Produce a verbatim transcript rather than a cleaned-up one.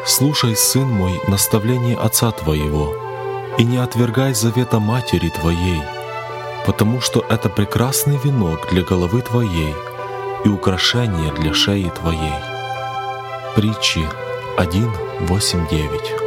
«Слушай, сын мой, наставление отца твоего, и не отвергай завета матери твоей, потому что это прекрасный венок для головы твоей и украшение для шеи твоей». Притчи один, восемь, девять.